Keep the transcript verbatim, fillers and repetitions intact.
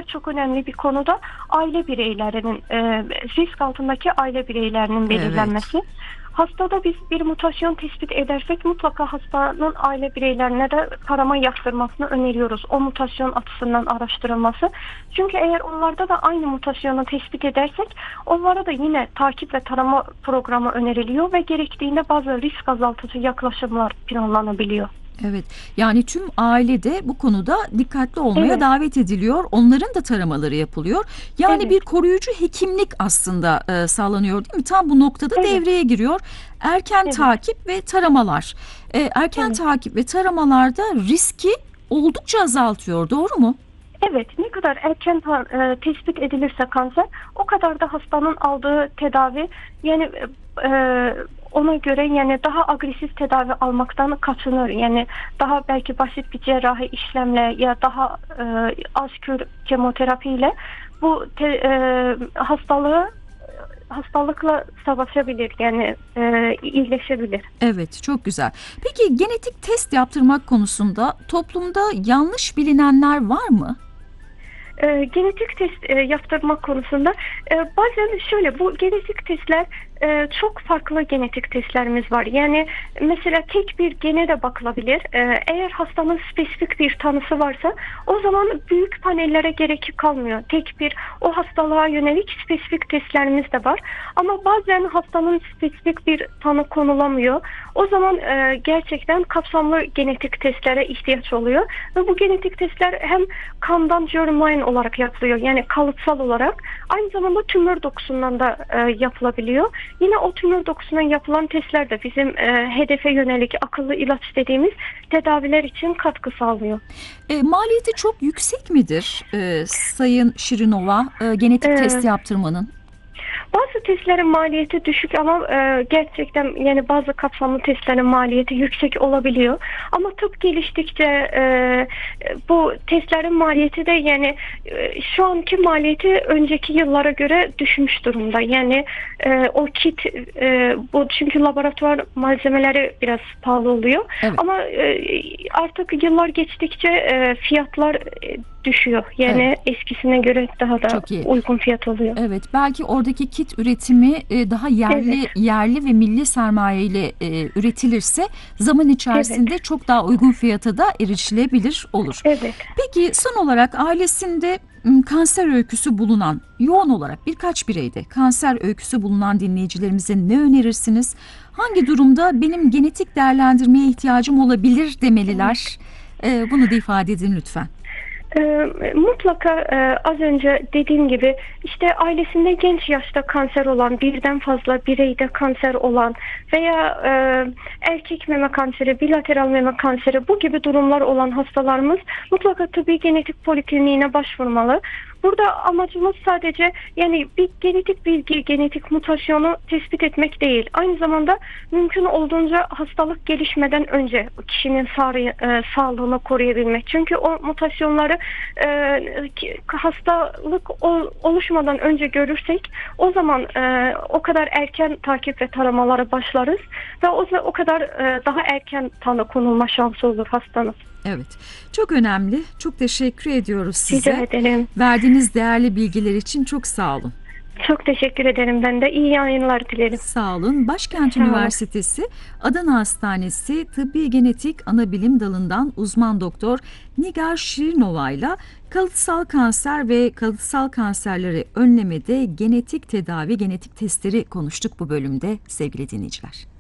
çok önemli bir konuda aile bireylerinin, e, risk altındaki aile bireylerinin belirlenmesi. Evet. Hastada biz bir mutasyon tespit edersek mutlaka hastanın aile bireylerine de tarama yaptırmasını öneriyoruz. O mutasyon açısından araştırılması. Çünkü eğer onlarda da aynı mutasyonu tespit edersek onlara da yine takip ve tarama programı öneriliyor ve gerektiğinde bazı risk azaltıcı yaklaşımlar planlanabiliyor. Evet, yani tüm aile de bu konuda dikkatli olmaya evet. davet ediliyor. Onların da taramaları yapılıyor. Yani evet. bir koruyucu hekimlik aslında e, sağlanıyor değil mi? Tam bu noktada evet. devreye giriyor. Erken evet. takip ve taramalar. E, erken evet. takip ve taramalarda riski oldukça azaltıyor, doğru mu? Evet, ne kadar erken e, tespit edilirse kanser, o kadar da hastanın aldığı tedavi yani e, ona göre yani daha agresif tedavi almaktan kaçınır. Yani daha belki basit bir cerrahi işlemle ya daha e, az kür kemoterapiyle bu te, e, hastalığı hastalıkla savaşabilir, yani e, iyileşebilir. Evet, çok güzel. Peki genetik test yaptırmak konusunda toplumda yanlış bilinenler var mı? E, genetik test e, yaptırmak konusunda e, bazen şöyle, bu genetik testler e, çok farklı genetik testlerimiz var. Yani mesela tek bir gene de bakılabilir. E, eğer hastanın spesifik bir tanısı varsa o zaman büyük panellere gerek kalmıyor. Tek bir o hastalığa yönelik spesifik testlerimiz de var. Ama bazen hastanın spesifik bir tanı konulamıyor. O zaman e, gerçekten kapsamlı genetik testlere ihtiyaç oluyor. Ve bu genetik testler hem kandan germline olarak yapılıyor, yani kalıtsal olarak, aynı zamanda tümör dokusundan da e, yapılabiliyor. Yine o tümör dokusundan yapılan testler de bizim e, hedefe yönelik akıllı ilaç dediğimiz tedaviler için katkı sağlıyor. E, maliyeti çok yüksek midir e, Sayın Şirinova e, genetik ee, test yaptırmanın? Bazı testlerin maliyeti düşük ama e, gerçekten yani bazı kapsamlı testlerin maliyeti yüksek olabiliyor. Ama tıp geliştikçe e, bu testlerin maliyeti de yani e, şu anki maliyeti önceki yıllara göre düşmüş durumda. Yani e, o kit e, bu çünkü laboratuvar malzemeleri biraz pahalı oluyor. Evet. Ama e, artık yıllar geçtikçe e, fiyatlar e, düşüyor. Yani evet. eskisine göre daha da uygun fiyat oluyor. Evet, belki oradaki kit üretimi daha yerli evet. yerli ve milli sermaye ile e, üretilirse zaman içerisinde evet. çok daha uygun fiyata da erişilebilir olur. Evet. Peki son olarak ailesinde kanser öyküsü bulunan, yoğun olarak birkaç bireyde kanser öyküsü bulunan dinleyicilerimize ne önerirsiniz? Hangi durumda benim genetik değerlendirmeye ihtiyacım olabilir demeliler? Evet. E, bunu da ifade edin lütfen. E, mutlaka e, az önce dediğim gibi işte ailesinde genç yaşta kanser olan, birden fazla bireyde kanser olan veya e, erkek meme kanseri, bilateral meme kanseri, bu gibi durumlar olan hastalarımız mutlaka tıbbi genetik polikliniğine başvurmalı. Burada amacımız sadece yani bir genetik bilgi, genetik mutasyonu tespit etmek değil. Aynı zamanda mümkün olduğunca hastalık gelişmeden önce kişinin sağ, e, sağlığını koruyabilmek. Çünkü o mutasyonları e, hastalık o, oluşmadan önce görürsek o zaman e, o kadar erken takip ve taramalara başlarız ve o, o kadar e, daha erken tanı konulma şansı olur hastanın. Evet, çok önemli. Çok teşekkür ediyoruz size. Rica ederim. Verdiğiniz değerli bilgiler için çok sağ olun. Çok teşekkür ederim ben de. İyi yayınlar dilerim. Sağ olun. Başkent sağ Üniversitesi olun. Adana Hastanesi Tıbbi Genetik Anabilim Dalı'ndan uzman doktor Nigar Şirinova ile kalıtsal kanser ve kalıtsal kanserleri önlemede genetik tedavi, genetik testleri konuştuk bu bölümde sevgili dinleyiciler.